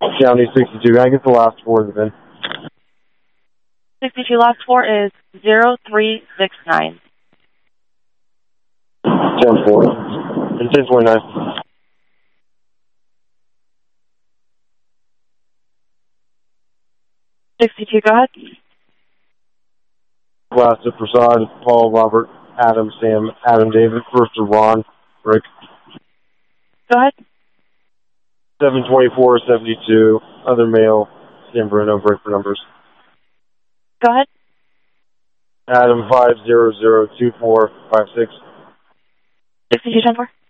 County 62. I get the last four then. 62, last four is 0369. 10-4. And 10-29. Go ahead. Last to Prasad, Paul, Robert, Adam, Sam, Adam, David. First to Ron, Rick. Go ahead. 724-72. Other male, San Bruno, break for numbers. Go ahead. Adam 5002456. 62, 10-4.